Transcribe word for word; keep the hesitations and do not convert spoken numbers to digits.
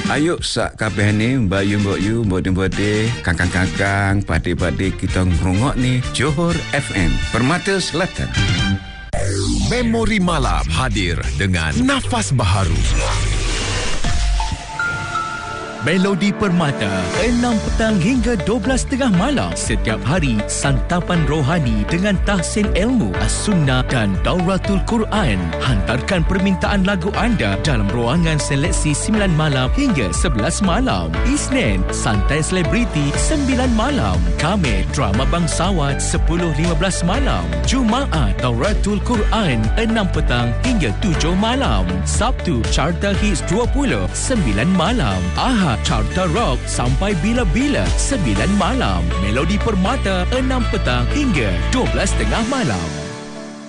Ayuk sak kabeh ni Bayu mbok yu mbok-mbok kakang-kakang pade-pade kita ngrungok ni Johor F M Permata Selatan. Memori Malam hadir dengan nafas baharu. Melodi Permata, enam petang hingga dua belas tiga puluh malam. Setiap hari, santapan rohani dengan tahsin ilmu, as-sunnah dan dauratul Quran. Hantarkan permintaan lagu anda dalam ruangan seleksi sembilan malam hingga sebelas malam. Isnin, santai selebriti sembilan malam. Khamis, drama bangsawan sepuluh lima belas malam. Jumaat, dauratul Quran enam petang hingga tujuh malam. Sabtu, Carta Hits dua puluh sembilan malam. Ahad, Carta Rock sampai bila-bila sembilan malam. Melodi Permata enam petang hingga dua belas tengah malam.